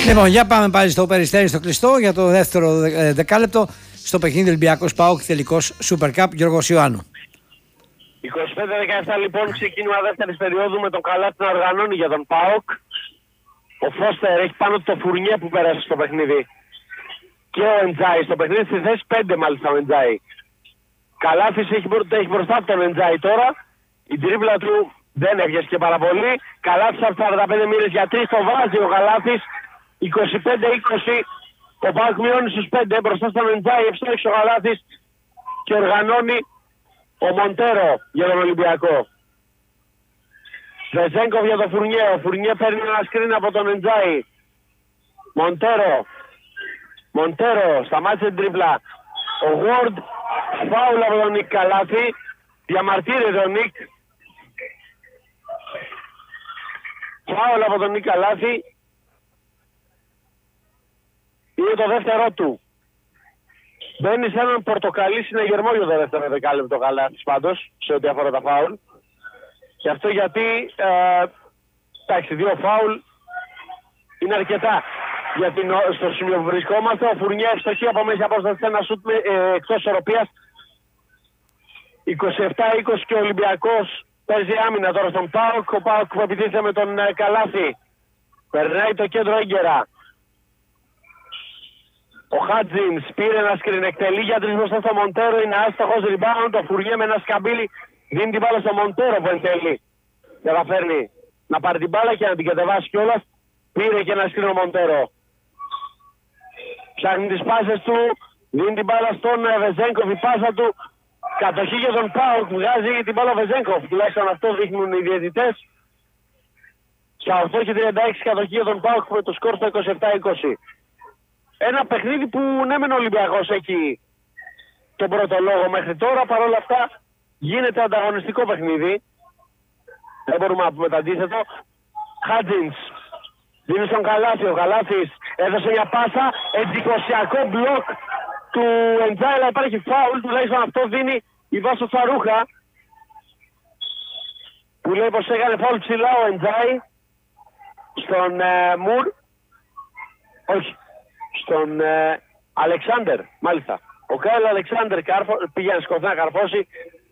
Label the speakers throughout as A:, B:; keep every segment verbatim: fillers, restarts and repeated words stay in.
A: Λοιπόν, για πάμε πάλι στο Περιστέρι στο κλειστό για το δεύτερο δεκάλεπτο στο παιχνίδι Ολυμπιακός ΠΑΟΚ τελικός Super Cup. Γιώργος Ιωάννου.
B: είκοσι πέντε δεκαεπτά λοιπόν ξεκίνημα δεύτερης περίοδου με τον Καλάθι να οργανώνει για τον ΠΑΟΚ. Ο Φώστερ έχει πάνω το Φουρνιέ που πέρασε στο παιχνίδι. Και ο Εντζάι στο παιχνίδι στη θέση πέντε μάλιστα ο Εντζάι. Καλάθις έχει, έχει μπροστά από τον Εντζάι τώρα. Η τρίπλα του δεν έβγαινε και πάρα πολύ. Καλάθις από σαράντα πέντε μοίρες για τρεις το βάζει ο Καλάθις. είκοσι πέντε είκοσι. Ο ΠΑΟΚ μειώνει στους πέντε μπροστά στον Εντζάι. Ευστρέφει ο Καλάθις και οργανώνει ο Μοντέρο για τον Ολυμπιακό. Βεζέγκοφ για τον Φουρνιέ. Ο Φουρνιέ παίρνει ένα σκριν από τον Εντζάι. Μοντέρο. Μοντέρο σταμάτησε την τρίπλα. Ο Γουόρντ φάουλ από τον Νικ Καλάθι. Διαμαρτύρεται ο Νικ. Φάουλ από τον Νικ Καλάθι. Είναι το δεύτερό του. Μπαίνει σε έναν πορτοκαλί συνεγερμό για το δεύτερο δεκάλεπτο Καλάθις πάντως, σε ό,τι αφορά τα φάουλ. Και αυτό γιατί, ε, εντάξει, δύο φάουλ είναι αρκετά. Γιατί στο σημείο που βρισκόμαστε, ο Φουρνιέ ευστοχεί από μέση απόσταση ένα σουτ ε, εκτός ισορροπίας. είκοσι επτά είκοσι και ο Ολυμπιακός παίζει άμυνα τώρα στον ΠΑΟΚ. Ο ΠΑΟΚ που επιτίθεται με τον ε, Καλάθι. Περνάει το κέντρο έγκαιρα. Ο Χάτζινς πήρε ένα σκριν, εκτελεί για τρεις μπροστά στο Μοντέρο, είναι άστοχος rebound. Το Φουρνιέ με ένα σκαμπίλι δίνει την μπάλα στο Μοντέρο που εν τέλει καταφέρνει να πάρει την μπάλα και να την κατεβάσει κιόλας. Πήρε και ένα σκριν ο Μοντέρο. Ψάχνει τις πάσες του, δίνει την μπάλα στον Βεζέγκοφ, η πάσα του. Κατοχή για τον ΠΑΟΚ, βγάζει την μπάλα ο Βεζέγκοφ, τουλάχιστον αυτό δείχνουν οι διαιτητές. Στα οκτώ και τριάντα έξι κατοχή για τον ΠΑΟΚ με το σκορ στο είκοσι επτά είκοσι. Ένα παιχνίδι που ναι μεν ο Ολυμπιακός έχει τον πρώτο λόγο μέχρι τώρα, παρόλα αυτά γίνεται ανταγωνιστικό παιχνίδι. Δεν μπορούμε να πούμε το αντίθετο. Χάτζινς δίνει στον Καλάθι, ο Καλάθις έδωσε μια πάσα, εντυπωσιακό μπλοκ του Εντζάι, αλλά υπάρχει φάουλ, τουλάχιστον αυτό δίνει η Βάσο Τσαρούχα, που λέει πως έκανε φάουλ ψηλά ο Εντζάι στον ε, Μουρ, όχι, στον ε, Αλεξάνδερ, μάλιστα. Ο Κάιλ Αλεξάνδερ πήγε να σκοτώσει να καρφώσει.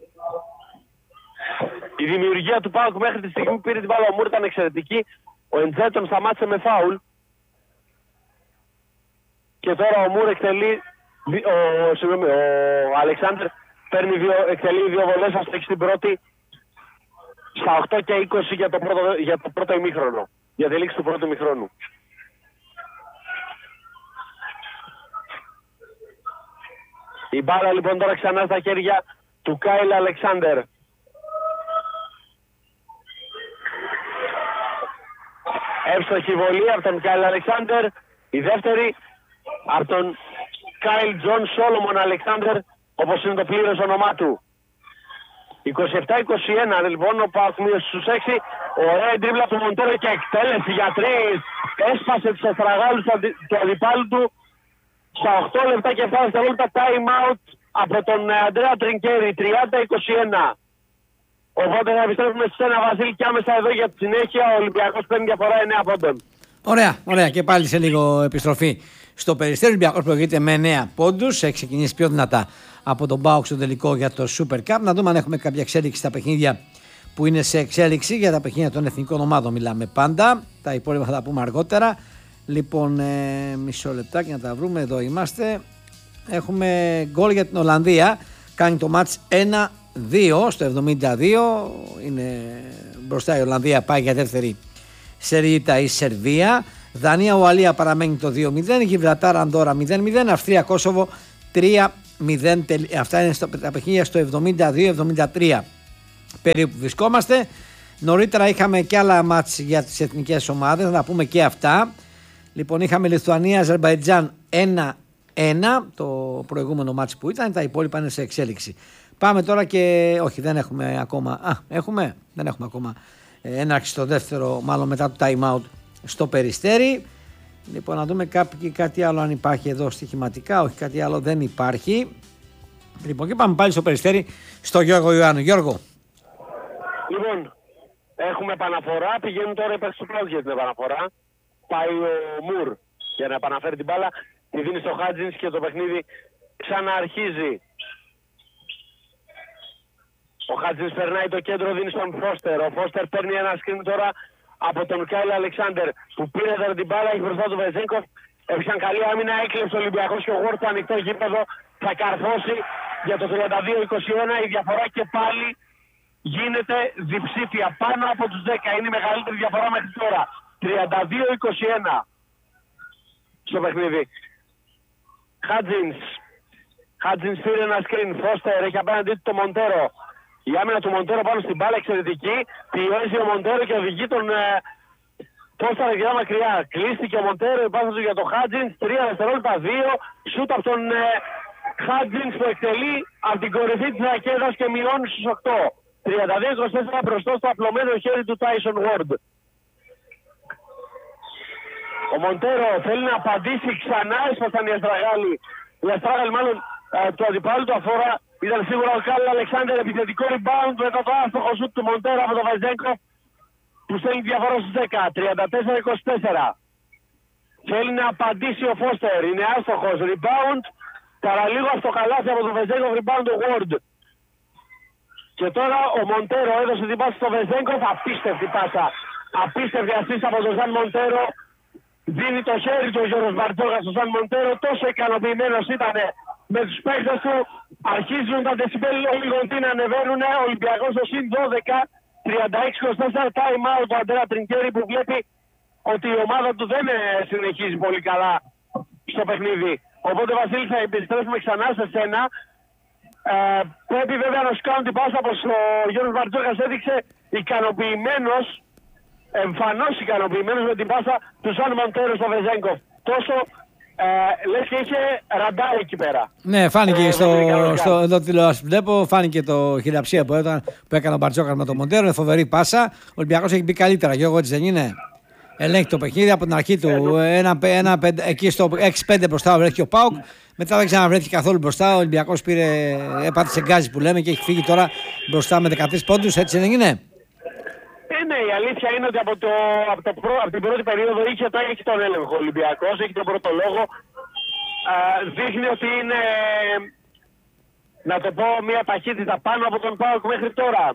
B: Η δημιουργία του ΠΑΟΚ μέχρι τη στιγμή που πήρε την μπάλα ο Μουρ ήταν εξαιρετική. Ο Εντζάι τον σταμάτησε με φάουλ. Και τώρα ο Μουρ εκτελεί, ο, συγγνώμη, ο Αλεξάνδερ παίρνει δύο, εκτελεί δύο βολές, ας τρέξει την πρώτη στα οκτώ και είκοσι για το πρώτο, για το πρώτο ημίχρονο. Για τη λήξη του πρώτου ημίχρονου. Η μπάλα λοιπόν τώρα ξανά στα χέρια του Κάιλ Αλεξάνδερ. Εύστοχη βολή από τον Κάιλ Αλεξάνδερ. Η δεύτερη από τον Κάιλ Τζον Σόλομον Αλεξάνδερ, όπως είναι το πλήρες όνομά του. είκοσι επτά είκοσι ένα λοιπόν, ο ΠΑΟΚ μείωσε στους έξι. Ωραία η τρίπλα του Μοντέρο και εκτέλεση για τρεις. Έσπασε τους αστραγάλους του αντιπάλου του. Στα οκτώ λεπτά και επτά δευτερόλεπτα time out από τον Αντρέα Τρινκέρι, τριάντα είκοσι ένα. Οπότε θα επιστρέφουμε σε ένα Βασίλη και άμεσα εδώ για τη συνέχεια. Ο Ολυμπιακός παίρνει διαφορά εννέα πόντων.
A: Ωραία, ωραία. Και πάλι σε λίγο επιστροφή στο Περιστέρι. Ο Ολυμπιακός προηγείται με εννέα πόντους. Έχει ξεκινήσει πιο δυνατά από τον ΠΑΟΚ στο τελικό για το Super Cup. Να δούμε αν έχουμε κάποια εξέλιξη στα παιχνίδια που είναι σε εξέλιξη. Για τα παιχνίδια των εθνικών ομάδων μιλάμε πάντα. Τα υπόλοιπα θα τα πούμε αργότερα. Λοιπόν, ε, μισό λεπτάκι να τα βρούμε. Εδώ είμαστε. Έχουμε γκολ για την Ολλανδία. Κάνει το μάτς ένα δύο στο εβδομήντα δύο. Είναι μπροστά η Ολλανδία. Πάει για δεύτερη σερίτσα η Σερβία. Δανία Ουαλία παραμένει το δύο μηδέν. Γιβραλτάρ Ανδόρα μηδέν μηδέν. Αυστρία Κόσοβο τρία μηδέν. Αυτά είναι στο, τα παιχνίδια στο εβδομήντα δύο εβδομήντα τρία. Περίπου βρισκόμαστε. Νωρίτερα είχαμε και άλλα μάτς για τις εθνικές ομάδες. Να τα πούμε και αυτά. Λοιπόν, είχαμε Λιθουανία Αζερμπαϊτζάν ένα ένα, το προηγούμενο μάτς που ήταν, τα υπόλοιπα είναι σε εξέλιξη. Πάμε τώρα και, όχι δεν έχουμε ακόμα, α έχουμε, δεν έχουμε ακόμα έναρξη στο δεύτερο, μάλλον μετά το time out στο Περιστέρι. Λοιπόν, να δούμε κάποιο, κάτι άλλο αν υπάρχει εδώ στοιχηματικά, όχι κάτι άλλο δεν υπάρχει. Λοιπόν, και πάμε πάλι στο Περιστέρι, στο Γιώργο Ιωάννου. Γιώργο.
B: Λοιπόν, έχουμε επαναφορά, πηγαίνουν τώρα υπέρ του ΠΑΟΚ για την επαναφορά. πάει ο Μουρ για να επαναφέρει την μπάλα. Τη δίνει στο Χάτζινς και το παιχνίδι ξαναρχίζει. Ο Χάτζινς περνάει το κέντρο, δίνει στον Φώστερ. Ο Φώστερ παίρνει ένα screen τώρα από τον Κάιλ Αλεξάνδερ που πήρε τώρα την μπάλα, έχει μπροστά του Βεζένκοφ. Έπαιξαν καλή άμυνα, έκλεψε ο Ολυμπιακός και ο Γουόρτ στο ανοιχτό γήπεδο. Θα καρφώσει για το τριάντα δύο είκοσι ένα. Η διαφορά και πάλι γίνεται διψήφια πάνω από τους δέκα. Είναι η μεγαλύτερη διαφορά μέχρι τώρα. τριάντα δύο είκοσι ένα στο παιχνίδι. Χάτζινς. Χάτζινς πήρε ένα screen. Φώστερ έχει απέναντί του το Μοντέρο. Η άμυνα του Μοντέρο πάνω στην μπάλα εξαιρετική. Πιέζει ο Μοντέρο και οδηγεί τον Φώστερ αρκετά μακριά. Κλείστηκε ο Μοντέρο, η πάσα του για το Χάτζινς. Τρία δευτερόλεπτα, δύο. Σούτ από τον Χάτζινς που εκτελεί από την κορυφή της ρακέτας και μειώνει στους οκτώ. τριάντα δύο είκοσι τέσσερα μπροστά στο απλωμένο χέρι του Τάισον Γουόρντ. Ο Μοντέρο θέλει να απαντήσει ξανά, έσπασαν οι Αστραγάλοι. Οι Αστράγαλοι μάλλον ε, του αντιπάλου του αφορά. Ήταν σίγουρα ο Κάιλ Αλεξάνδερ, επιθετικό rebound μετά το άστοχο σουτ του Μοντέρο από τον Βεζένκοφ που στέλνει διαφορά στους δέκα. τριάντα τέσσερα είκοσι τέσσερα. Θέλει να απαντήσει ο Φώστερ, είναι άστοχος. Rebound, παραλίγο στο καλάθι από τον Βεζένκοφ, rebound του Γουόρντ. Και τώρα ο Μοντέρο έδωσε την πάσα στο Βεζένκοφ, απίστευτη πάσα. Απίστευτη ασίστ από τον Ζαν Μοντέρο. Δίνει το χέρι του ο Γιώργος Μπαρτζόκας στον Ζαν Μοντέρο, τόσο ικανοποιημένος ήταν με τους παίκτες του. Αρχίζουν τα δεσιμπέλ Λιγοντή να ανεβαίνουν. Ο Ολυμπιακός στο συν δώδεκα, τριάντα έξι είκοσι τέσσερα, time out του Αντρέα Τρινκέρι που βλέπει ότι η ομάδα του δεν συνεχίζει πολύ καλά στο παιχνίδι. Οπότε Βασίλη θα επιστρέφουμε ξανά σε σένα. Ε, πρέπει βέβαια να σου κάνουν την πάσα όπως ο Γιώργος Μπαρτζόκας έδειξε, ικανοποιημένος, εμφανώς ικανοποιημένος με την πάσα του Ζαν Μοντέρο στο Βεζένκοφ. Τόσο ε, λες και είχε ραντάρ εκεί πέρα.
A: Ναι, φάνηκε
B: ε,
A: στο, στο εδώ τηλεόραση που βλέπω, φάνηκε το χειραψία που, ήταν, που έκανε ο Μπαρτζόκας με τον Μοντέρο. Είναι φοβερή πάσα. Ο Ολυμπιακός έχει μπει καλύτερα. Γιώργο, έτσι δεν είναι? Ελέγχει το παιχνίδι από την αρχή του. Ε, ένα, ένα, πέντε, εκεί στο έξι πέντε μπροστά βρέθηκε ο ΠΑΟΚ. Μετά δεν ξαναβρέθηκε καθόλου μπροστά. Ο Ολυμπιακός πήρε, έπαθησε γκάζι που λέμε και έχει φύγει τώρα μπροστά με δεκατρείς πόντους. Έτσι δεν είναι?
B: Ε, ναι, η αλήθεια είναι ότι από, το, από, το προ, από την πρώτη περίοδο είχε, έχει τον έλεγχο ο Ολυμπιακός, έχει τον πρώτο λόγο. Α, δείχνει ότι είναι, να το πω, μια ταχύτητα πάνω από τον ΠΑΟΚ μέχρι τώρα.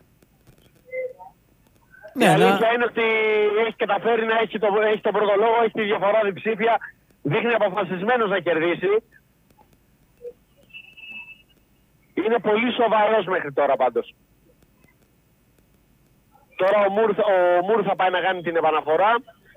B: Ναι, η αλήθεια να... είναι ότι έχει καταφέρει να έχει, το, έχει τον πρώτο λόγο, έχει τη διαφορά διψήφια, δείχνει αποφασισμένος να κερδίσει. Είναι πολύ σοβαρός μέχρι τώρα πάντως. Τώρα ο Μουρ, ο Μουρ θα πάει να κάνει την επαναφορά.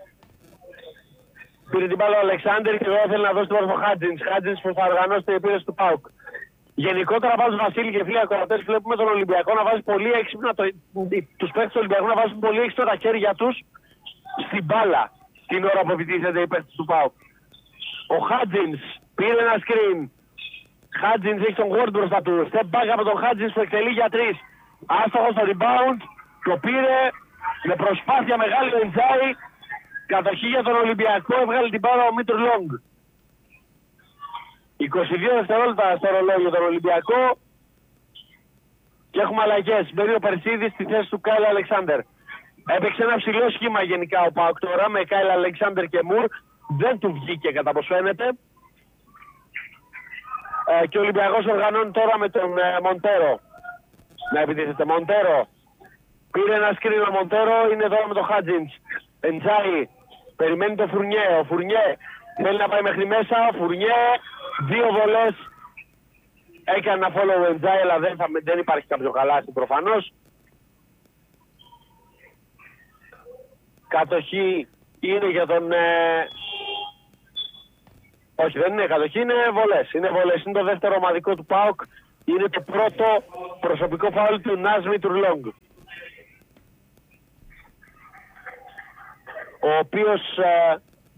B: Πήρε την μπάλα ο Αλεξάνδερ και εδώ θέλει να δώσει την μπάλα στο Χάτζινς. Χάτζινς που θα οργανώσει την επίθεση του ΠΑΟΚ. Γενικότερα πάντως Βασίλη και φίλοι ακροατές βλέπουμε τον Ολυμπιακό να βάζει πολύ έξυπνα, το, τους παίκτες του Ολυμπιακού να βάζουν πολύ έξυπνα τα χέρια τους στην μπάλα την ώρα που επιτίθεται οι παίκτες του ΠΑΟΚ. Ο Χάτζινς πήρε ένα screen. Χάτζινς έχει τον Γουόρντ μπροστά του. Step back από τον Χάτζινς που εκτελεί για τρεις. Άστοχος στο rebound. Το πήρε με προσπάθεια μεγάλη ο Εντζάι. Κατοχή για τον Ολυμπιακό, έβγαλε την μπάλα ο Μίτρ Λόγκ. είκοσι δύο δευτερόλεπτα στο ρολόι για τον Ολυμπιακό. Και έχουμε αλλαγές. Μπαίνει ο Περσίδης στη θέση του Κάιλ Αλεξάνδερ. Έπαιξε ένα ψηλό σχήμα γενικά ο ΠΑΟΚ τώρα με Κάιλ Αλεξάνδερ και Μουρ. Δεν του βγήκε κατά πως φαίνεται. Ε, και ο Ολυμπιακός οργανώνει τώρα με τον ε, Μοντέρο. Να επιτίθεται. Μοντέρο. Πήρε ένα σκριν ο Μοντέρο, είναι τώρα με τον Χάτζινς. Εντζάι, περιμένει το Φουρνιέ. Ο Φουρνιέ θέλει να πάει μέχρι μέσα. Ο Φουρνιέ, δύο βολές. Έκανε ένα follow ο Εντζάι, αλλά δεν, θα, δεν υπάρχει κάποιο χαλάσι προφανώς. Κατοχή είναι για τον... Ε... Όχι, δεν είναι κατοχή, είναι βολές. Είναι βολές. Είναι το δεύτερο ομαδικό του ΠΑΟΚ. Είναι το πρώτο προσωπικό φάουλ του Νάσμι Τουρλόγκ. Ο οποίος, ε,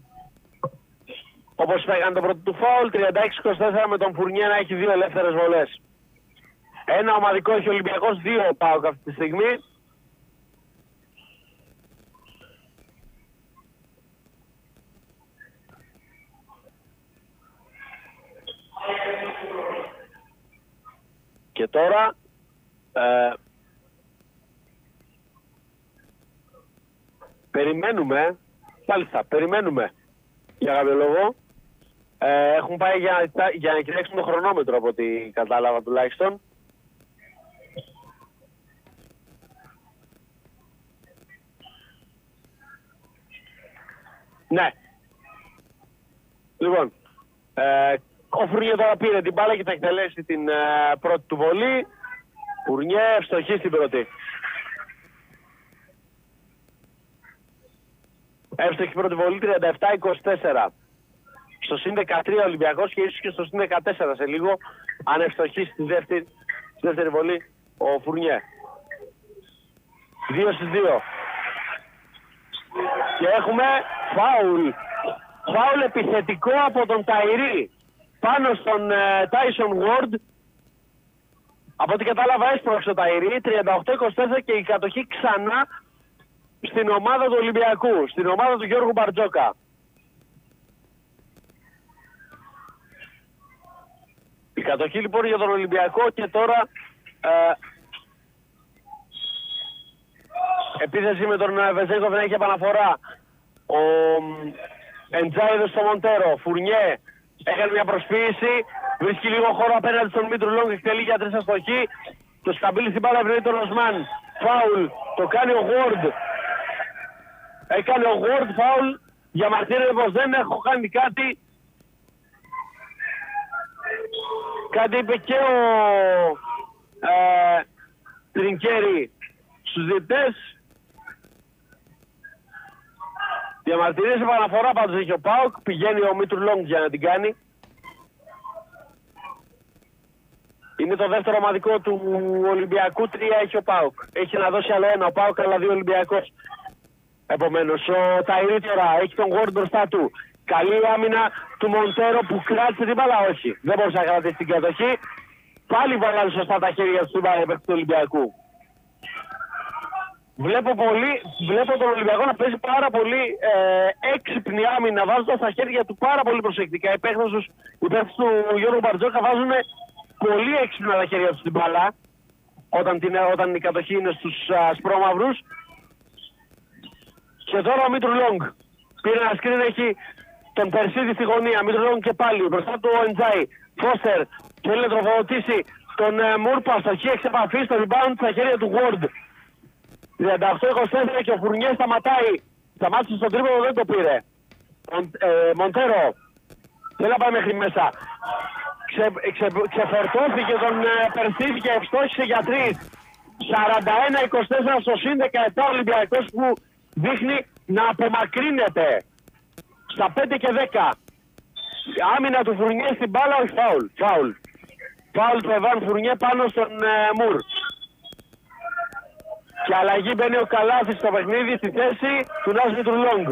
B: όπως έκανε το πρώτο του φάουλ, τριάντα έξι είκοσι τέσσερα με τον Φουρνιέ να έχει δύο ελεύθερες βολές. Ένα ομαδικό έχει ο Ολυμπιακός, δύο ο ΠΑΟΚ αυτή τη στιγμή. Και τώρα ε, περιμένουμε Μάλιστα, περιμένουμε για κάποιο λόγο. Ε, έχουν πάει για, για να κοιτάξουν το χρονόμετρο από ό,τι κατάλαβα τουλάχιστον. Ναι. Λοιπόν, ε, ο Φουρνιέ τώρα πήρε την μπάλα και θα εκτελέσει την ε, πρώτη του βολή. Φουρνιέ ευστοχή στην πρώτη. Εύστοχη πρώτη βολή, τριάντα επτά είκοσι τέσσερα. Στο συν δεκατρία Ολυμπιακός και ίσως και στο συν δεκατέσσερα σε λίγο, αν ευστοχεί στη δεύτερη, στη δεύτερη βολή ο Φουρνιέ. δύο στις δύο. Και έχουμε φάουλ. Φάουλ επιθετικό από τον Ταϊρή πάνω στον Τάισον uh, Ward. Από ό,τι κατάλαβα έσπρωξε ο Ταϊρή, τριάντα οκτώ είκοσι τέσσερα, και η κατοχή ξανά στην ομάδα του Ολυμπιακού, στην ομάδα του Γιώργου Μπαρτζόκα. Η κατοχή λοιπόν για τον Ολυμπιακό και τώρα ε, επίθεση με τον Βεζέγκοφ να έχει επαναφορά. Ο Εντζάιδος στο Μοντέρο. Φουρνιέ έκανε μια προσποίηση, βρίσκει λίγο χώρο απέναντι στον Μήτρου Λόγκ, εκτελεί για τρεις αστοχή. Το σκαμπίλι στην μπάλα βρει τον Οσμάν. Φάουλ, το κάνει ο Γουόρντ. Έκανε ο Γουόρντ φάουλ, για μαρτύρια πως δεν έχω κάνει κάτι. Κάτι είπε και ο ε, Τρινκέρι στους διαιτητές. Διαμαρτυρίες επαναφορά πάντως έχει ο ΠΑΟΚ. Πηγαίνει ο Μήτρου Λόγκ για να την κάνει. Είναι το δεύτερο ομαδικό του Ολυμπιακού. Τρία έχει ο ΠΑΟΚ. Έχει να δώσει άλλο ένα ο ΠΑΟΚ, αλλά δύο Ολυμπιακός. Επομένως ο Ταϊρή τώρα έχει τον Γουόρντ μπροστά του. Καλή άμυνα του Μοντέρο που κράτησε την μπάλα. Όχι, δεν μπορούσε να κρατήσει την κατοχή. Πάλι βάλανε σωστά τα χέρια του στην μπάλα του Ολυμπιακού. Βλέπω, πολύ, βλέπω τον Ολυμπιακό να παίζει πάρα πολύ ε, έξυπνη άμυνα, βάζοντας τα χέρια του πάρα πολύ προσεκτικά. Οι παίκτες του Γιώργου Μπαρτζόκα βάζουν πολύ έξυπνα τα χέρια του στην μπάλα όταν, την, όταν η κατοχή είναι στους ασπρόμαυρους. Και τώρα ο Μήτρου Λόγκ πήρε ένα σκριν, έχει τον Περσίδη στη γωνία. Μήτρου Λόγκ και πάλι μπροστά του ο Εντζάι. Φώστερ θέλει να τροφοδοτήσει τον ε, Μούρπα, στο χ εξ επαφή, στο rebound στα χέρια του Γουόρντ. τριάντα οκτώ είκοσι τέσσερα και ο Φουρνιέ σταματάει. Σταμάτησε στον τρίποδο, δεν το πήρε. Ε, Μοντέρο θέλει να πάει μέχρι μέσα. Ξε, ξε, ξεφορτώθηκε τον ε, Περσίδη και ευστόχησε για τρεις. σαράντα ένα είκοσι τέσσερα στο συν δεκαεπτά Ολυμπιακός που δείχνει να απομακρύνεται στα πέντε και δέκα. Άμυνα του Φουρνιέ στην μπάλα, όχι φάουλ. Φάουλ, φάουλ του Εβάν Φουρνιέ πάνω στον ε, Μουρ. Και αλλαγή μπαίνει ο Καλάθης στο παιχνίδι στη θέση του Νάσμιτρου Λόγκ.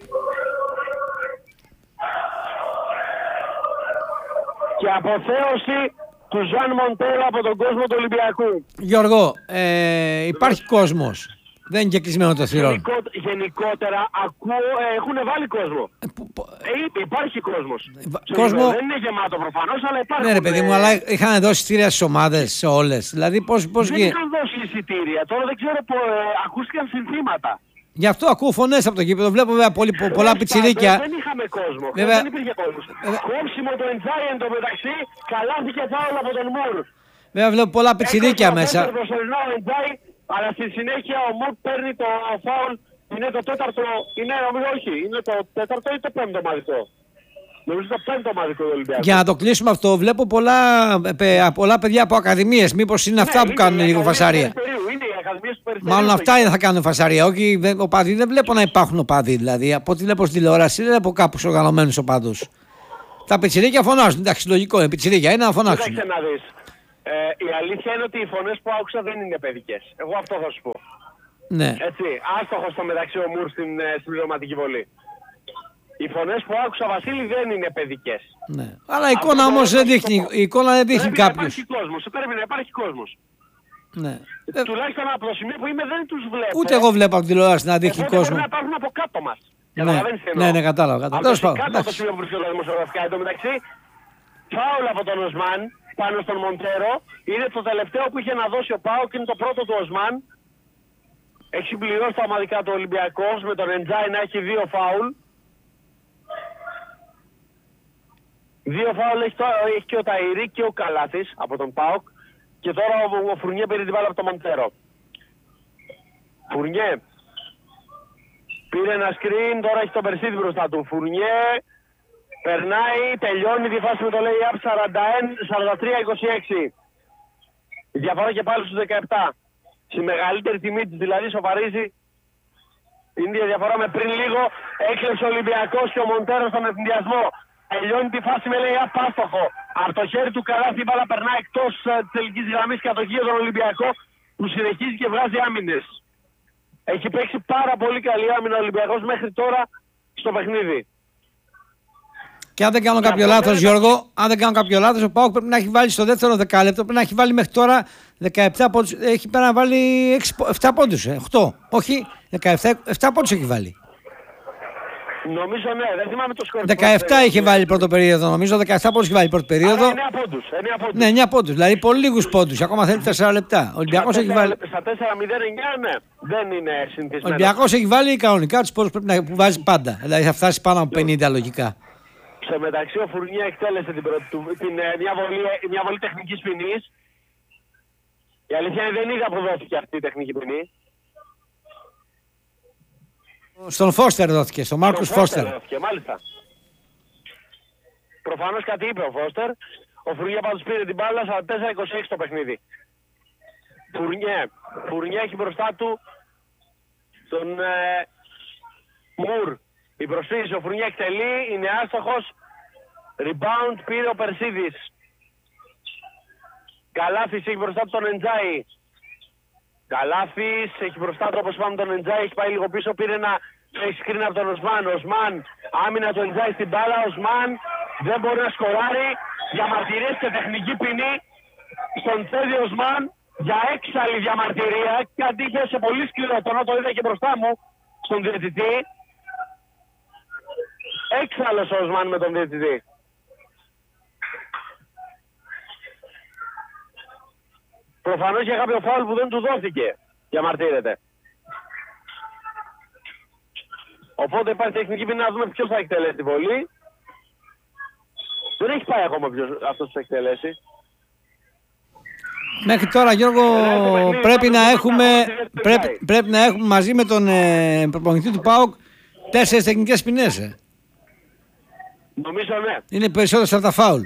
B: Και αποθέωση του Ζαν Μοντέρο από τον κόσμο του Ολυμπιακού.
A: Γιώργο, ε, υπάρχει κόσμος. Δεν είναι και κλεισμένο το θηρόν.
B: Γενικό, γενικότερα ακούω, ε, έχουν βάλει κόσμο.
A: Ε, που, που,
B: ε, υπάρχει κόσμος.
A: Κόσμο...
B: Δεν είναι γεμάτο προφανώς, αλλά υπάρχει.
A: Ναι ρε παιδί μου, αλλά είχαν δώσει εισιτήρια στις ομάδες, σε όλες. Δηλαδή πώς, πώς
B: δεν είχαν δώσει εισιτήρια. Τώρα δεν ξέρω, πο, ε, ακούστηκαν συνθήματα.
A: Γι' αυτό ακούω φωνές από το γήπεδο. Βλέπω βέβαια πολύ, πο, πολλά πιτσιρίκια.
B: Δεν είχαμε κόσμο.
A: Βέβαια...
B: Δεν υπήρχε κόσμο. Βέβαια... Κόψιμο το Εντζάι εν τω μεταξύ, καλάθηκε φάουλ από τον Μουρ.
A: Βέβαια βλέπω πολλά πιτσιρίκια μέσα.
B: Αλλά στη συνέχεια ο Μουρ παίρνει το φάουλ. Είναι το τέταρτο, είναι νομίζω όχι, είναι το τέταρτο ή το πέμπτο ομαδικό. Νομίζω το πέμπτο ομαδικό του Ολυμπιακού.
A: Για να το κλείσουμε αυτό, βλέπω πολλά, παι, πολλά παιδιά από ακαδημίες. Μήπως είναι ναι, αυτά είναι που κάνουν λίγο φασαρία.
B: Είναι οι ακαδημίες του Περιστερίου.
A: Μάλλον αυτά θα κάνουν φασαρία. Όχι, οπαδοί δεν βλέπω να υπάρχουν οπαδοί. Δηλαδή, από ό,τι βλέπω στη τηλεόραση, δεν βλέπω κάπου οργανωμένους οπαδούς. Τα πιτσιρίκια φωνάζουν. Εντάξει, λογικό είναι. Πιτσιρίκια είναι να φωνάξουν.
B: Κοίταξε να δεις. Ε, η αλήθεια είναι ότι οι φωνές που άκουσα δεν είναι παιδικές. Εγώ αυτό θα σου πω.
A: Ναι.
B: Έτσι, άστοχος στο μεταξύ ο Μουρ στην, στην πληρωματική βολή. Οι φωνές που άκουσα, Βασίλη, δεν είναι παιδικές.
A: Ναι. Αλλά η εικόνα όμως δεν δείχνει, η εικόνα δεν δείχνει κάποιους.
B: Πρέπει να υπάρχει κόσμος. Πρέπει να υπάρχει κόσμος.
A: Ναι.
B: Τουλάχιστον από το σημείο που είμαι δεν τους βλέπω.
A: Ούτε εγώ βλέπω από τη τηλεόραση να δείχνει
B: Οπότε
A: κόσμο.
B: Πρέπει να υπάρχουν από κάτω μας.
A: Ναι, ναι, ναι, κατάλαβα. Τέλος πάντων.
B: Κάτω από το σημείο που βρίσκονται δημοσιογραφικά. Εν τω μεταξύ, φάουλ από τον Οσμάν πάνω στον Μοντέρο. Είναι το τελευταίο που είχε να δώσει ο ΠΑΟΚ και είναι το πρώτο του Οσμάν. Έχει συμπληρώσει τα ομαδικά του Ολυμπιακός με τον Εντζάι να έχει δύο φάουλ. Δύο φάουλ έχει, το, έχει και ο Ταϊρή και ο Καλάθης από τον ΠΑΟΚ. Και τώρα ο, ο Φουρνιέ πήρε την μπάλα από τον Μοντέρο. Φουρνιέ πήρε ένα screen, τώρα έχει τον Περσίδη μπροστά του. Φουρνιέ περνάει, τελειώνει τη φάση με το lay-up σαράντα τρία είκοσι έξι. Η διαφορά και πάλι στους δεκαεπτά. Στη μεγαλύτερη τιμή της δηλαδή σοβαρίζει. Είναι η διαφορά με πριν λίγο. Έκλεψε ο Ολυμπιακός και ο Μοντέρο στον ευθυνδιασμό. Τελειώνει τη φάση με lay-up άστοχο. Από το χέρι του Καλάθη η μπάλα περνάει εκτός της τελικής γραμμής κατοχή για τον Ολυμπιακό που συνεχίζει και βγάζει άμυνες. Έχει παίξει πάρα πολύ καλή άμυνα ο Ολυμπιακός μέχρι τώρα στο παιχνίδι.
A: Και αν δεν κάνω κάποιο λάθος, Γιώργο, αν δεν κάνω κάποιο λάθος, ο ΠΑΟΚ πρέπει να έχει βάλει στο δεύτερο δεκάλεπτο, πρέπει να έχει βάλει μέχρι τώρα δεκαεπτά πόντους. Έχει πρέπει να βάλει επτά πόντους, οκτώ. Όχι, δεκαεπτά, επτά πόντους έχει βάλει.
B: Νομίζω ναι, δεν θυμάμαι το σκορ.
A: δεκαεπτά είχε βάλει πρώτο περίοδο, νομίζω. δεκαεπτά πόντους είχε βάλει πρώτο περίοδο.
B: εννέα πόντους.
A: Ναι, εννέα πόντους. Δηλαδή πολύ λίγους πόντους. Ακόμα θέλει τέσσερα λεπτά. Ο Ολυμπιακός έχει βάλει.
B: Στα τέσσερα μηδέν εννέα, ναι. Δεν είναι συνηθισμένο.
A: Ο Ολυμπιακός έχει βάλει κανονικά τους πόντους που βάζει πάντα. Δηλαδή θα φτάσει πάνω από πενήντα λογικά.
B: Στο μεταξύ ο Φουρνιέ εκτέλεσε την πρώτη του, την, μια, βολή, μια βολή τεχνικής ποινής. Η αλήθεια είναι δεν είδα αποδόθηκε αυτή η τεχνική ποινή.
A: Στον Φώστερ δόθηκε, στον Μάρκους Φώστερ.
B: Δόθηκε, μάλιστα. Προφανώς κάτι είπε ο Φώστερ. Ο Φουρνιέ πάντως πήρε την μπάλα σαράντα τέσσερα είκοσι έξι το παιχνίδι. Φουρνιέ. Φουρνιέ έχει μπροστά του τον ε, Μουρ. Η προσφύγηση ο Φουρνιέ εκτελεί, είναι άστοχος. Rebound πήρε ο Περσίδης. Καλάθης έχει μπροστά του τον Εντζάι. Καλάθης έχει μπροστά του όπως είπαμε τον Εντζάι, έχει πάει λίγο πίσω, πήρε ένα screen από τον Οσμάν. Οσμάν άμυνα του Εντζάι στην μπάλα, Οσμάν δεν μπορεί να σκοράρει. Διαμαρτυρίες και τεχνική ποινή στον Τσέδη Οσμάν για έξαλλη διαμαρτυρία. Κάτι είχε σε πολύ σκληρό τόνο, το είδα και μπροστά μου στον διαιτητή. Έξαλλος ο Οσμάν με τον διαιτητή. Προφανώς είχε κάποιο φάουλ που δεν του δόθηκε. Διαμαρτύρεται. Οπότε υπάρχει τεχνική ποινή να δούμε ποιος θα εκτελέσει τη βολή. Δεν έχει πάει ακόμα ποιος αυτός που θα εκτελέσει.
A: Μέχρι τώρα, Γιώργο, ε, πρέπει, να έχουμε, πρέπει, πρέπει να έχουμε μαζί με τον ε, προπονητή του ΠΑΟΚ τέσσερις τεχνικές ποινές. Ε.
B: Νομίζω ναι.
A: Είναι περισσότερες από τα φάουλ.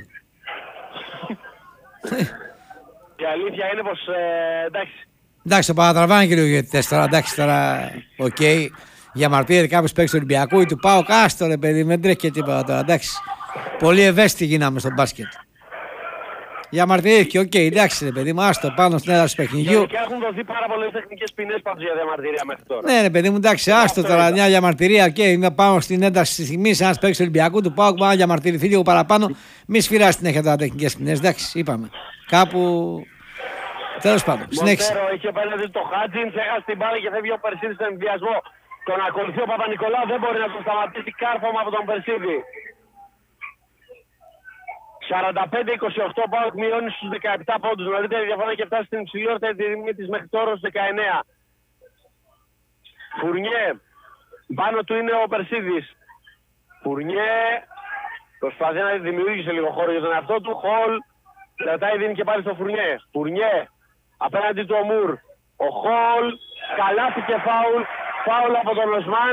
B: Η αλήθεια είναι πως ε, εντάξει.
A: Εντάξει, το παρατραβάνε και λίγο γιατί τώρα, εντάξει τώρα, οκ. Okay. Για μαρτύρια κάποιος παίξει του Ολυμπιακού ή του ΠΑΟΚ, άστο ρε παιδί, δεν τρέχει και τίποτα τώρα, εντάξει. Πολύ ευαίσθητοι γίναμε στο μπάσκετ. Για μαρτυρήθηκε, οκ, okay, εντάξει ρε παιδί μου, άστο πάνω στην έδρα του παιχνιδιού.
B: Και έχουν δοθεί πάρα πολλές τεχνικές ποινές πάντως για διαμαρτυρία μέχρι τώρα.
A: Ναι, ρε παιδί μου, εντάξει, άστο τώρα μια διαμαρτυρία, οκ, okay, πάνω στην ένταση τη στιγμή. Ένα παίξει του Ολυμπιακού, του ΠΑΟΚ, να διαμαρτυρηθεί λίγο παραπάνω. Μη σφυράσει την έχετε τα τεχνικές ποινές, εντάξει, είπαμε. Κάπου. Τέλος πάντων, συνέχισε.
B: Μοντέρο έχει απέναντι το Χάτζιν, ξέχασε την μπάλα και φεύγει ο Περσίδης στον ενδιασμό. Τον ακολουθεί ο Παπα-Νικολάου, δεν μπορεί να τον σταματήσει κάρφωμα από τον Περσίδη. σαράντα πέντε είκοσι οκτώ ΠΑΟΚ μειώνει στους δεκαεπτά πόντους. Δηλαδή η διαφορά έχει φτάσει στην υψηλότερη τιμή της μέχρι τώρα στους δεκαεννέα. Φουρνιέ. Πάνω του είναι ο Περσίδης. Φουρνιέ. Προσπαθεί να δημιουργήσει λίγο χώρο για τον εαυτό του. Χολ. Κρατάει, δίνει και πάλι στο Φουρνιέ. Φουρνιέ. Απέναντι του ο Μουρ. Ο Χολ. Καλάθι και φάουλ. Φάουλ από τον Οσμάν.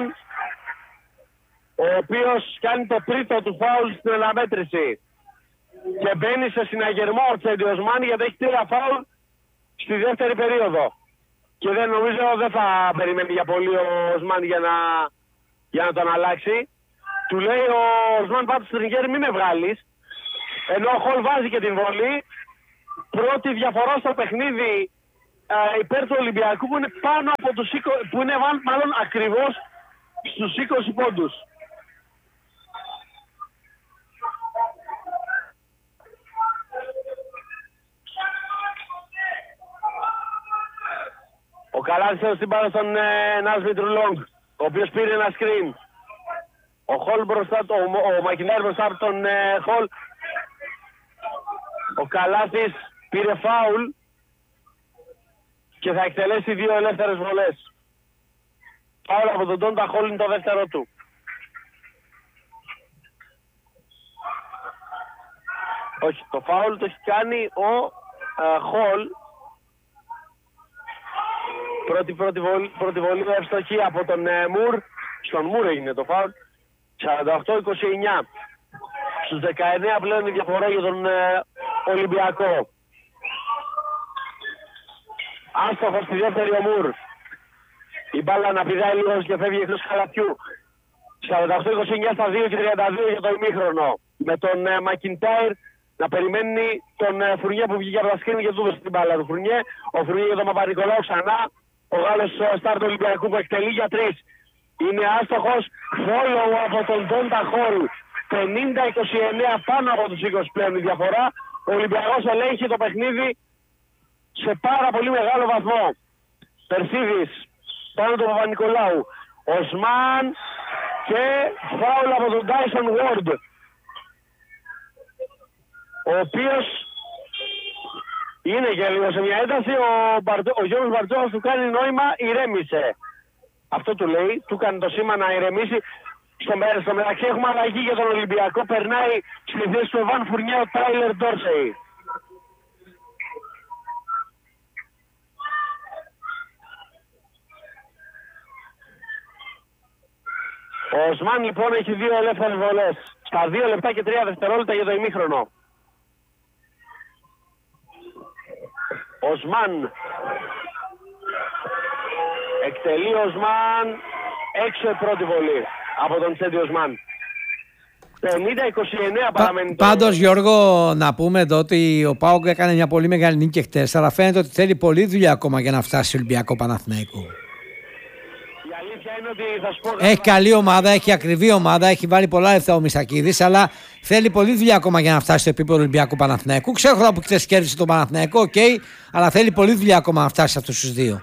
B: Ο οποίος κάνει το τρίτο του φάουλ στην αναμέτρηση. Και μπαίνει σε συναγερμό ο Τσέντι Οσμάν γιατί έχει τρία φάουλ στη δεύτερη περίοδο. Και δεν νομίζω δεν θα περιμένει για πολύ ο Οσμάν για να, για να τον αλλάξει. Του λέει ο Οσμάν πάντως στην τριγέρη μη με βγάλεις. Ενώ ο Χολ βάζει και την βολή. Πρώτη διαφορά στο παιχνίδι α, υπέρ του Ολυμπιακού που είναι πάνω από τους είκοσι, που είναι μάλλον ακριβώς στους είκοσι πόντους. Ο Καλάθης έδωσε την μπάλα στον ε, Νάσμι Τρουλόγκ, ο οποίος πήρε ένα screen. Ο Χολ μπροστά, το, ο, ο Μακινάρ μπροστά από τον ε, Χολ. Ο Καλάθης πήρε φάουλ και θα εκτελέσει δύο ελεύθερες βολές. Φάουλ από τον Ντόντα Χολ, είναι το δεύτερο του. Όχι, το φάουλ το έχει κάνει ο uh, Χολ. Πρώτη, πρώτη, βολή, πρώτη βολή ευστοχή από τον ε, Μουρ. Στον Μουρ έγινε το φάουλ. σαράντα οκτώ είκοσι εννιά. Στους δεκαεννέα πλέον η διαφορά για τον ε, Ολυμπιακό. Άστοχος στη δεύτερη ο Μουρ. Η μπάλα να πηδάει λίγο και φεύγει εκτός καλαθιού. σαράντα οκτώ είκοσι εννιά στα δύο και τριάντα δύο για το ημίχρονο. Με τον ε, Μακιντάιρ να περιμένει τον ε, Φουρνιέ που βγήκε από τα σκρίνη και του δώσει την μπάλα του Φουρνιέ. Ο Φουρνιέ για τον Παπα-Νικολάου ξανά. Ο Γάλλος στάρ του Ολυμπιακού που εκτελεί για τρεις. Είναι άστοχος. Follow από τον Ντόντα Χολ. πενήντα είκοσι εννέα πάνω από τους είκοσι πλέον η διαφορά. Ο Ολυμπιακός ελέγχει το παιχνίδι σε πάρα πολύ μεγάλο βαθμό. Περσίδης πάνω του Παπα-Νικολάου. Οσμάν και φάουλ από τον Τάισον Ward, ο οποίος είναι και λίγο σε μια ένταση. Ο, Μπαρτζο, ο Γιώργος Μπαρτζόχος του κάνει νόημα, ηρέμησε. Αυτό του λέει, του κάνει το σήμα να ηρεμήσει. Στο, στο μεταξύ έχουμε αλλαγή για τον Ολυμπιακό. Περνάει στη θέση του Εβάν Φουρνιέ ο Τάιλερ Ντόρσεϊ. Ο Οσμάν λοιπόν έχει δύο ελεύθερες βολές. Στα δύο λεπτά και τρία δευτερόλεπτα για το ημίχρονο. Οσμάν. Εκτελεί Οσμάν. Έξω η πρώτη βολή από τον Τσέντι Οσμάν. πενήντα είκοσι εννέα παραμένει.
A: Πα, πάντως Γιώργο, να πούμε εδώ ότι ο ΠΑΟΚ έκανε μια πολύ μεγάλη νίκη χτες, αλλά φαίνεται ότι θέλει πολλή δουλειά ακόμα για να φτάσει στο Ολυμπιακό Παναθηναϊκό.
B: Είναι ότι θα σου πω,
A: έχει καλή ομάδα, έχει ακριβή ομάδα, έχει βάλει πολλά λεφτά ο Μισακίδης, αλλά θέλει πολλή δουλειά ακόμα για να φτάσει στο επίπεδο Ολυμπιακού Παναθηναϊκού. Ξέρω που χθες κέρδισε τον Παναθηναϊκό, οκ, okay, αλλά θέλει πολλή δουλειά ακόμα να φτάσει σε αυτούς τους δύο.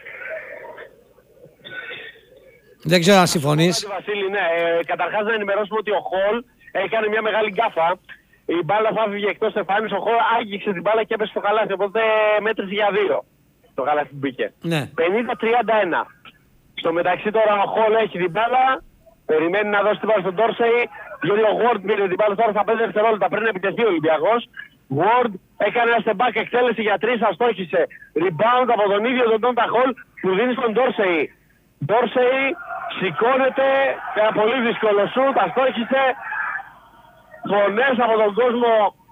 A: Δεν ξέρω αν συμφωνείς.
B: Βασίλη, ναι. Ε, καταρχάς να ενημερώσουμε ότι ο Χολ έκανε μια μεγάλη γκάφα. Η μπάλα θα φύγει εκτός στεφάνης, ο Χολ άγγιξε την μπάλα και έπεσε στο καλάθι, οπότε μέτρησε για δύο το καλάθι που μπήκε.
A: Ναι.
B: πενήντα τριάντα ένα. Στο μεταξύ τώρα ο Χολ έχει την μπάλα, περιμένει να δώσει την μπάλα στον Ντόρσεϊ, γιατί ο Ward πήρε την μπάλα τώρα στα πέντε δευτερόλεπτα πριν επιτεθεί ο Ολυμπιακός. Ward έκανε ένα step back, εκτέλεση για τρεις, αστόχησε. Rebound από τον ίδιο τον Ντόντα Χολ που δίνει στον Ντόρσεϊ. Ντόρσεϊ σηκώνεται, ένα πολύ δύσκολο σουτ, αστόχησε. Φωνές από τον κόσμο.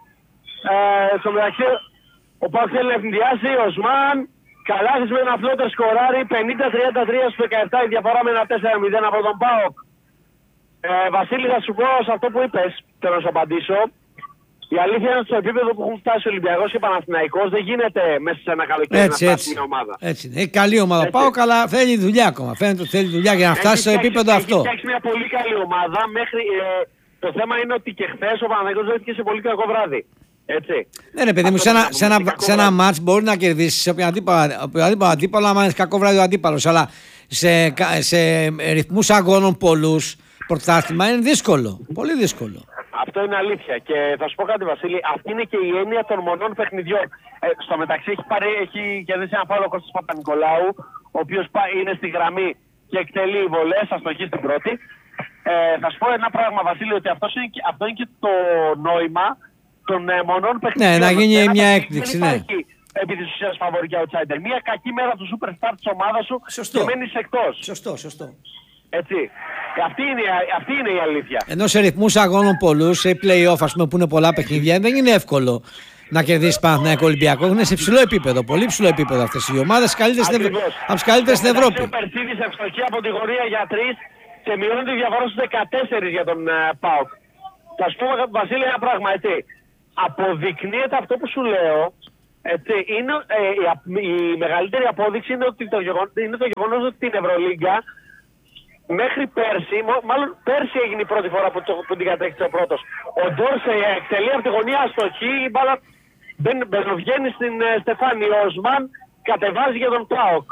B: Ε, στο μεταξύ ο Πάοκ θέλει να ευνηδιάσει, ο Οσμάν. Καλάθις με ένα φλότερ σκοράρι, πενήντα τριάντα τρία στους δεκαεπτά η διαφορά με ένα τέσσερα μηδέν από τον ΠΑΟΚ. Ε, Βασίλη, θα σου πω σε αυτό που είπες, θέλω να σου απαντήσω. Η αλήθεια είναι ότι στο επίπεδο που έχουν φτάσει ο Ολυμπιακός και ο Παναθηναϊκός δεν γίνεται μέσα σε ένα καλοκαίρι
A: έτσι,
B: να φτάσει
A: έτσι,
B: μια ομάδα.
A: Έτσι είναι. Έχει καλή ομάδα ο ΠΑΟΚ, αλλά θέλει δουλειά ακόμα. Φαίνεται ότι θέλει δουλειά για να φτάσει στο επίπεδο
B: έχει,
A: αυτό.
B: Έχει φτιάξει μια πολύ καλή ομάδα. Μέχρι, ε, το θέμα είναι ότι και χθες ο Παναθηναϊκός βρέθηκε σε πολύ κακό βράδυ. Έτσι.
A: Ναι, ρε παιδί μου, σε ένα, σε ένα, σε ένα μάτς μπορεί να κερδίσει σε οποιαδήποτε αντίπαλο, άμα είναι κακό βράδυ ο αντίπαλος. Αλλά σε, σε ρυθμούς αγώνων πολλούς, πρωτάθλημα είναι δύσκολο. Πολύ δύσκολο.
B: Αυτό είναι αλήθεια. Και θα σου πω κάτι, Βασίλη, αυτή είναι και η έννοια των μονών παιχνιδιών. Ε, στο μεταξύ έχει, πάρει, έχει κερδίσει ένα φάουλ ο Κώστας Παπα-Νικολάου, ο οποίος είναι στη γραμμή και εκτελεί βολές, αστοχή στην πρώτη. Ε, θα σου πω ένα πράγμα, Βασίλη, ότι αυτό είναι, αυτό είναι και το νόημα των ε, μονών παιχνιδιών.
A: Ναι, να γίνει
B: ένα
A: μια
B: παιχνίδι
A: έκπληξη,
B: δεν
A: ναι.
B: υπάρχει επί της ουσίας φαβορική outsider. Μια κακή μέρα του superstar της ομάδας σου
A: σωστό.
B: Και μένεις εκτός.
A: Σωστό, σωστό.
B: Έτσι. Αυτή είναι, αυτή είναι η αλήθεια.
A: Ενώ σε ρυθμούς αγώνων πολλούς, σε play-off, ας πούμε, που είναι πολλά παιχνίδια, δεν είναι εύκολο να κερδίσει Παναθηναϊκό Ολυμπιακό. Είναι σε υψηλό επίπεδο, πολύ ψηλό επίπεδο αυτές οι ομάδες, από τις καλύτερες στην Ευρώπη.
B: Ο Περσίδης ευστοχή από τη γωνία για τρεις και μειώνει τη διαφορά στους δεκατέσσερα για τον uh, ΠΑΟΚ. Θα σου πω, Βασίλη, ένα πράγμα, έτσι. Αποδεικνύεται αυτό που σου λέω. Έτσι, είναι, ε, η, η μεγαλύτερη απόδειξη είναι, ότι το γεγον, είναι το γεγονός ότι την Ευρωλίγκα μέχρι πέρσι, μάλλον πέρσι έγινε η πρώτη φορά που, το, που την κατέκτησε ο πρώτος. Ο Ντόρσεϊ εκτελεί από τη γωνία αστοχή, η μπάλα μπαινοβγαίνει στην ε, Στεφάνη. Ο Οσμάν κατεβάζει για τον ΠΑΟΚ.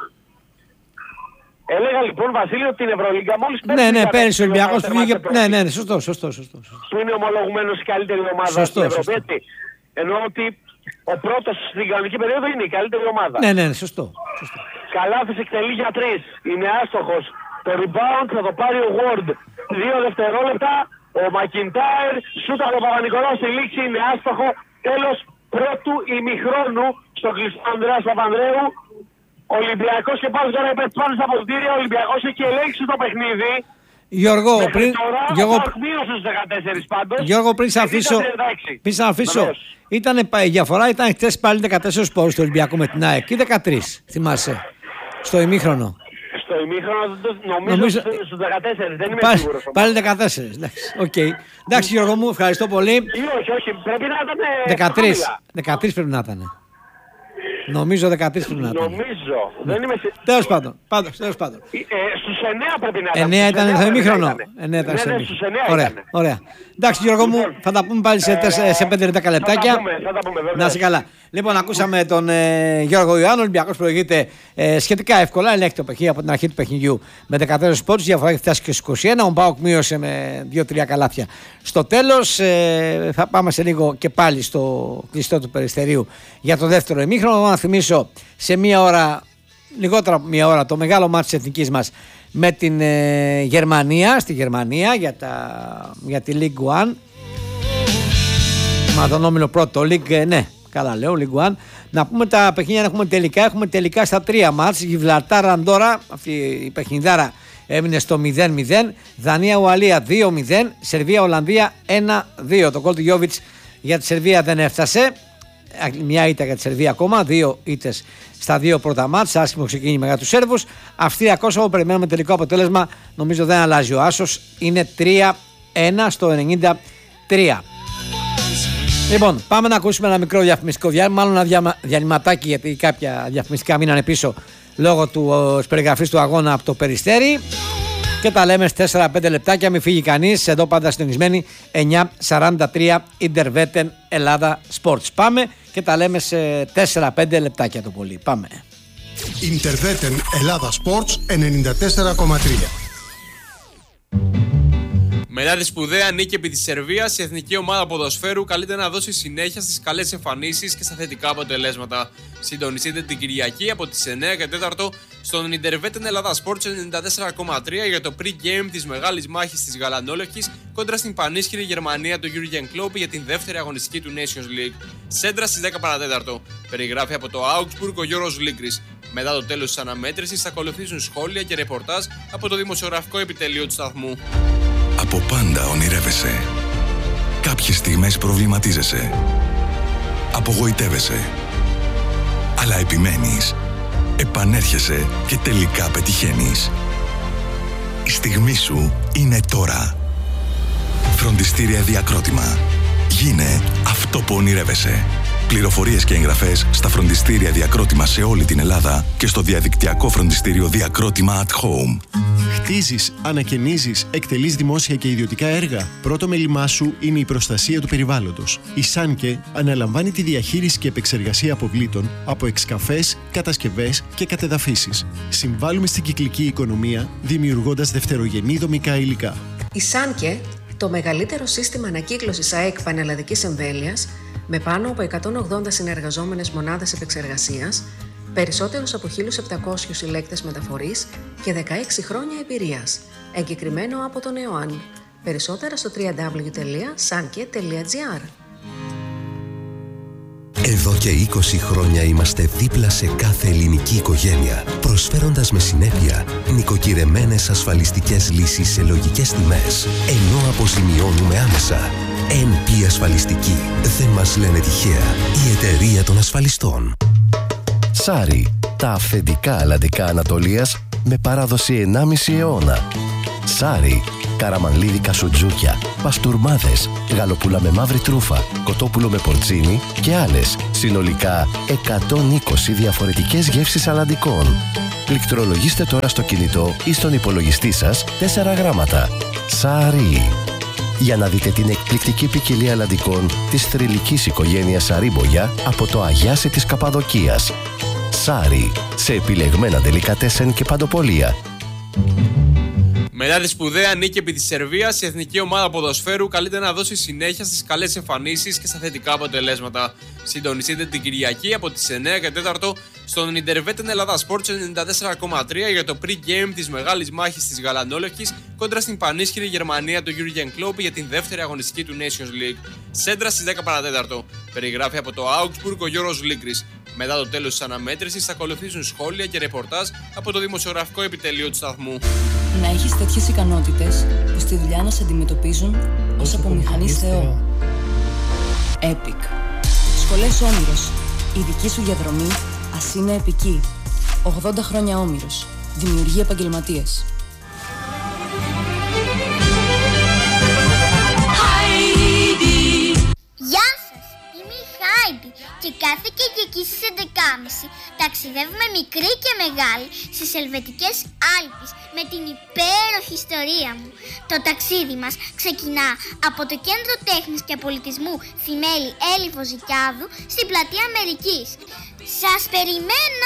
B: Έλεγα λοιπόν, Βασίλειο, ότι την Ευρωλίγκα μόλις πέρσι.
A: Ναι, ναι, πέρσι ο Ολυμπιακός πήγε. Ναι, ναι, ναι, σωστό, σωστό, σωστό.
B: Που είναι ομολογουμένως η καλύτερη ομάδα
A: σωστό,
B: στην Ευρώπη. Έτσι. Ενώ ότι ο πρώτος στην κανονική περίοδο είναι η καλύτερη ομάδα.
A: Ναι, ναι, ναι, σωστό. σωστό.
B: Καλάθις εκτελεί για τρεις. Είναι άστοχος. Το rebound θα το πάρει ο Ward. Δύο δευτερόλεπτα. Ο Μακιντάιρ σούτα από τον Παπα-Νικολάου στη λήξη, είναι άστοχο. Τέλος πρώτου ημιχρόνου στο κλειστό Ανδρέας Παπανδρέου. Ολυμπιακός και πάλι τώρα είπε πάνω στα αποδυτήρια. Ο Ολυμπιακός έχει ελέγξει το παιχνίδι.
A: Γιώργο, πριν,
B: τώρα,
A: Γιώργο,
B: στους δεκατέσσερις πάντως,
A: Γιώργο, πριν σε αφήσω, πριν σε αφήσω ήταν, η διαφορά ήταν χτες πάλι δεκατέσσερις πόρους του Ολυμπιακού με την ΑΕΚ ή δεκατρείς, θυμάσαι, στο ημίχρονο.
B: Στο ημίχρονο νομίζω, νομίζω στους δεκατέσσερις, δεν είμαι
A: πάλι,
B: σίγουρος.
A: Πάλι δεκατέσσερις, εντάξει, okay. Εντάξει Γιώργο μου, ευχαριστώ πολύ.
B: Ή όχι, όχι, πρέπει να ήταν
A: δεκατρείς, δεκατρείς πρέπει να ήταν. Νομίζω δεκατρείς πρέπει να ήταν.
B: Νομίζω, δεν είμαι σίγουρος.
A: Τέλος πάντων, πάντως, τέλος πάντων.
B: Ε, στους εννέα πρέπει να ήταν.
A: εννέα ήταν το ημίχρονο. εννέα ήταν
B: ναι, ναι, στους εννέα
A: ωραία,
B: ήταν.
A: ωραία. Εντάξει Γιώργο μου, θα τα πούμε πάλι σε, ε, σε πέντε δέκα λεπτάκια.
B: Θα τα πούμε, θα τα πούμε,
A: να είσαι καλά. Λοιπόν, ακούσαμε τον ε, Γιώργο Ιωάννου. Ο Ολυμπιακός προηγείται ε, σχετικά εύκολα. Ελέγχει το παιχνίδι από την αρχή του παιχνιδιού με δεκατέσσερις πόντους. Διαφορά έχει φτάσει και στους είκοσι ένα. Ο Μπάουκ μείωσε με δύο τρία καλάθια. Στο τέλος, ε, θα πάμε σε λίγο και πάλι στο κλειστό του Περιστερίου για το δεύτερο ημίχρονο. Να θυμίσω σε μία ώρα, λιγότερα από μία ώρα, το μεγάλο μάτι της εθνικής μας με την ε, Γερμανία, στη Γερμανία για, τα, για τη League One. Μα τον όμιλο πρώτο, League, ναι, καλά λέω, League One. Να πούμε τα παιχνίδια να έχουμε τελικά. Έχουμε τελικά στα τρία μάτς. Γιβραλτάρ Αντόρα, αυτή η παιχνιδάρα έμεινε στο μηδέν μηδέν. Δανία Ουαλία δύο μηδέν. Σερβία Ολλανδία ένα δύο. Το γκολ του Γιόβιτς για τη Σερβία δεν έφτασε. Μια ήττα για τη Σερβία ακόμα. Δύο ήττες στα δύο πρώτα μάτς. Άσχημο ξεκίνημα για τους Σέρβους. Αυστρία Κόσοβο, περιμένουμε τελικό αποτέλεσμα. Νομίζω δεν αλλάζει ο άσος. Είναι τρία ένα στο ενενήντα τρία. Λοιπόν, πάμε να ακούσουμε ένα μικρό διαφημιστικό διάλειμμα, μάλλον ένα δια, διαλυματάκι, γιατί κάποια διαφημιστικά μείνανε πίσω λόγω της περιγραφής του αγώνα από το Περιστέρι. Και τα λέμε σε τέσσερα πέντε λεπτάκια, μην φύγει κανείς. Εδώ πάντα συντονισμένοι εννιά σαράντα τρία Interveten Ελλάδα Sports. Πάμε και τα λέμε σε τέσσερα πέντε λεπτάκια το πολύ. Πάμε.
C: Interveten Ελλάδα Sports ενενήντα τέσσερα κόμμα τρία.
D: Μετά τη σπουδαία νίκη επί της Σερβίας, η εθνική ομάδα ποδοσφαίρου καλείται να δώσει συνέχεια στις καλές εμφανίσεις και στα θετικά αποτελέσματα. Συντονιστείτε την Κυριακή από τις εννέα και τέσσερα στον Interveten Ελλάδα Sports ενενήντα τέσσερα κόμμα τρία για το pre-game της μεγάλης μάχης της Γαλανόλευκης κόντρα στην πανίσχυρη Γερμανία του Jurgen Klopp για την δεύτερη αγωνιστική του Nations League. Σέντρα στις δέκα παρά τέταρτο. Περιγράφει από το Augsburg ο Γιώργος Λίγκρης. Μετά το τέλος της αναμέτρησης θα ακολουθήσουν σχόλια και ρεπορτάζ από το δημοσιογραφικό επιτελείο του σταθμού.
E: Από πάντα ονειρεύεσαι. Κάποιες στιγμές προβληματίζεσαι. Απογοητεύεσαι. Αλλά επιμένεις. Επανέρχεσαι και τελικά πετυχαίνεις. Η στιγμή σου είναι τώρα. Φροντιστήρια Διακρότημα. Γίνε αυτό που ονειρεύεσαι. Πληροφορίες και εγγραφές στα φροντιστήρια Διακρότημα σε όλη την Ελλάδα και στο διαδικτυακό φροντιστήριο Διακρότημα at Home.
F: Χτίζεις, ανακαινίζεις, εκτελείς δημόσια και ιδιωτικά έργα. Πρώτο μέλημά σου είναι η προστασία του περιβάλλοντος. Η Σάνκε αναλαμβάνει τη διαχείριση και επεξεργασία αποβλήτων από εξκαφές, κατασκευές και κατεδαφίσεις. Συμβάλλουμε στην κυκλική οικονομία δημιουργώντας δευτερογενή δομικά υλικά.
G: Η Σάνκε, το μεγαλύτερο σύστημα ανακύκλωσης ΑΕΚ πανελλαδικής εμβέλειας, με πάνω από εκατόν ογδόντα συνεργαζόμενες μονάδες επεξεργασίας, περισσότερους από χίλιους επτακόσιους συλλέκτες μεταφορής και δεκαέξι χρόνια εμπειρίας. Εγκεκριμένο από τον ΕΟΑΝ. Περισσότερα στο double-u double-u double-u τελεία sanke τελεία gr.
H: Εδώ και είκοσι χρόνια είμαστε δίπλα σε κάθε ελληνική οικογένεια, προσφέροντας με συνέπεια νοικοκυρεμένες ασφαλιστικές λύσεις σε λογικές τιμές, ενώ αποζημιώνουμε άμεσα. εν πι Ασφαλιστική. Δεν μας λένε τυχαία. Η εταιρεία των ασφαλιστών.
I: Σάρι. Τα αυθεντικά αλλαντικά Ανατολίας με παράδοση ενάμιση αιώνα. Σάρι. Καραμανλίδικα σουτζούκια, παστούρμάδες, γαλοπούλα με μαύρη τρούφα, κοτόπουλο με πορτσίνι και άλλες. Συνολικά εκατόν είκοσι διαφορετικές γεύσεις αλλαντικών. Πληκτρολογήστε τώρα στο κινητό ή στον υπολογιστή σας τέσσερα γράμματα. Σάρι. Για να δείτε την εκπληκτική ποικιλία αλλαντικών της θρυλικής οικογένειας Σαρίμπογια από το Αγιάσι της Καπαδοκίας. Σάρι. Σε επιλεγμένα ντελικατέσεν και παντοπολία.
D: Μετά τη σπουδαία νίκη επί της Σερβίας, η εθνική ομάδα ποδοσφαίρου καλείται να δώσει συνέχεια στις καλές εμφανίσεις και στα θετικά αποτελέσματα. Συντονιστείτε την Κυριακή από τις εννέα και τέσσερα στον Ιντερβέτεν Ελλάδα Sports ενενήντα τέσσερα κόμμα τρία για το pre-game της μεγάλης μάχης της Γαλανόλευκης κόντρα στην πανίσχυρη Γερμανία του Jurgen Klopp για την δεύτερη αγωνιστική του Nations League. Σέντρα στις δέκα παρατέταρτο. Περιγράφει από το Augsburg ο Γιώργος Λίγκρης. Μετά το τέλος της αναμέτρησης θα ακολουθήσουν σχόλια και ρεπορτάζ από το δημοσιογραφικό επιτελείο του σταθμού.
J: Να έχεις τέτοιες ικανότητες που στη δουλειά να σε αντιμετωπίζουν ως από μηχανής Θεό. Epic. Σχολές Όμηρος. Η δική σου διαδρομή ας είναι επική. ογδόντα χρόνια Όμηρος. Δημιουργεί επαγγελματίες.
K: Γεια σας, είμαι η Χάιντι και κάθε Κυριακή στις έντεκα και μισή ταξιδεύουμε μικρή και μεγάλη στις Ελβετικές Άλπεις με την υπέροχη ιστορία μου. Το ταξίδι μας ξεκινά από το Κέντρο Τέχνης και Πολιτισμού Θημέλη Έλλη Βοζικιάδου στην Πλατεία Αμερικής. Σας περιμένω!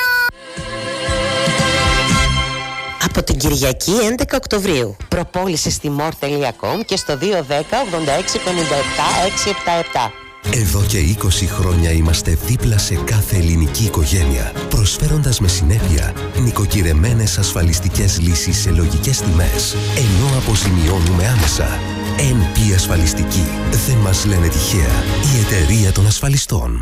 L: Από την Κυριακή έντεκα Οκτωβρίου. Προπόληση στη more τελεία com και στο δύο ένα μηδέν ογδόντα έξι πενήντα επτά εξακόσια εβδομήντα επτά.
H: Εδώ και είκοσι χρόνια είμαστε δίπλα σε κάθε ελληνική οικογένεια, προσφέροντας με συνέπεια νοικοκυρεμένες ασφαλιστικές λύσεις σε λογικές τιμές, ενώ αποζημιώνουμε άμεσα. εν πι Ασφαλιστική. Δεν μας λένε τυχαία. Η εταιρεία των ασφαλιστών.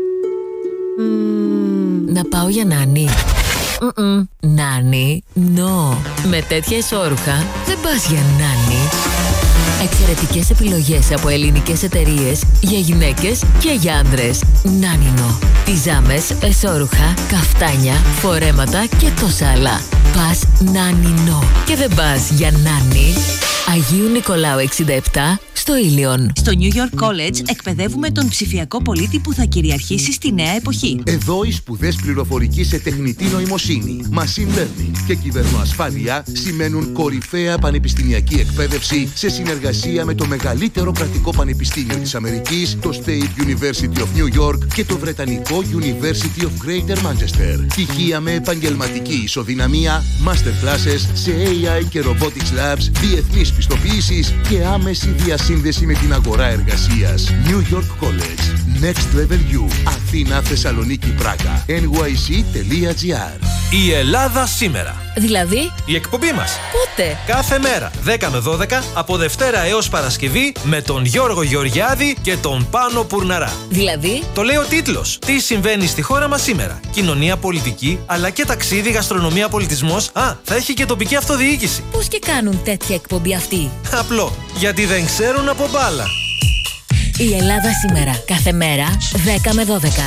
M: Mm, να πάω για νάνι. Mm-mm. Νάνι, no. Με τέτοια ισόρουχα δεν πας για νάνι. Εξαιρετικές επιλογές από ελληνικές εταιρείες για γυναίκες και για άντρες. Νάνινο. Πιζάμες, εσώρουχα, καφτάνια, φορέματα και τόσα άλλα. Πας Νάνινο. Και δεν πας για νάνι. Αγίου Νικολάου εξήντα επτά στο Ήλιον.
N: Στο New York College εκπαιδεύουμε τον ψηφιακό πολίτη που θα κυριαρχήσει στη νέα εποχή.
O: Εδώ οι σπουδές πληροφορικής σε τεχνητή νοημοσύνη, machine learning και κυβερνοασφάλεια σημαίνουν κορυφαία πανεπιστημιακή εκπαίδευση σε συνεργασία με το μεγαλύτερο κρατικό πανεπιστήμιο της Αμερικής, το State University of New York και το βρετανικό University of Greater Manchester. Πτυχία με επαγγελματική ισοδυναμία, master classes σε έι άι και robotics labs, διεθνείς πιστοποιήσεις και άμεση διασύνδεση με την αγορά εργασίας. New York College. Next Level U. Αθήνα, Θεσσαλονίκη, Πράγα. εν γουάι σι τελεία τζι άρ.
P: Η Ελλάδα σήμερα.
M: Δηλαδή,
P: η εκπομπή μας.
M: Πότε?
P: Κάθε μέρα, δέκα με δώδεκα, από Δευτέρα έως Παρασκευή, με τον Γιώργο Γεωργιάδη και τον Πάνο Πουρναρά.
M: Δηλαδή,
P: το λέει ο τίτλος. Τι συμβαίνει στη χώρα μας σήμερα. Κοινωνία, πολιτική, αλλά και ταξίδι, γαστρονομία, πολιτισμός. Α, θα έχει και τοπική αυτοδιοίκηση.
M: Πώς και κάνουν τέτοια εκπομπή αυτοί?
P: Απλό. Γιατί δεν ξέρουν από μπάλα.
M: Η Ελλάδα σήμερα. Κάθε μέρα, δέκα με δώδεκα.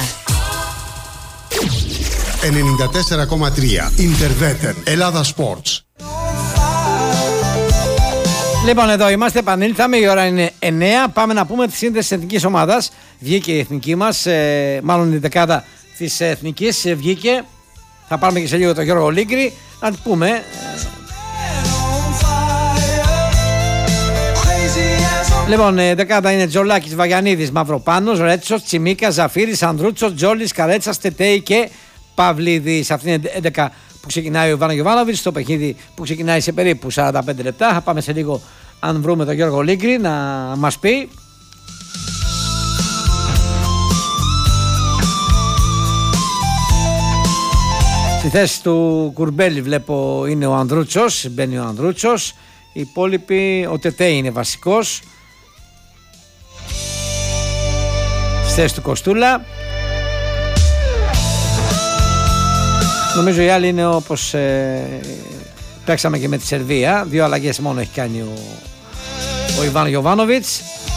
C: ενενήντα τέσσερα κόμμα τρία Ιντερβέτεν Ελλάδα Sports.
A: Λοιπόν, εδώ είμαστε, επανήλθαμε, η ώρα είναι εννιά. Πάμε να πούμε τη σύνδεση της εθνικής ομάδας. Βγήκε η εθνική μας, ε, μάλλον η δεκάδα της εθνικής ε, βγήκε. Θα πάρουμε και σε λίγο τον Γιώργο Λίγκρη να την πούμε. Ε, Λοιπόν, η δεκάδα είναι Τζολάκης, Βαγιανίδης, Μαυροπάνος, Ρέτσος, Τσιμίκας, Ζαφύρης, Ανδρούτσος, Τζόλης, Καρέτσας, Τετέι και Παυλίδης. Αυτή είναι έντεκα που ξεκινάει ο Ιβάνο Γιοβάνοβιτς, το παιχνίδι που ξεκινάει σε περίπου σαράντα πέντε λεπτά. Θα πάμε σε λίγο αν βρούμε τον Γιώργο Λίγκρη να μας πει. Στη θέση του Κουρμπέλη βλέπω είναι ο Ανδρούτσος, μπαίνει ο Ανδρούτσος. Οι υπόλοιποι, ο Τετέι είναι βασικός. Στη θέση του Κοστούλα. Νομίζω οι άλλοι είναι όπως ε, παίξαμε και με τη Σερβία. Δύο αλλαγές μόνο έχει κάνει ο, ο Ιβάν Γιοβάνοβιτς.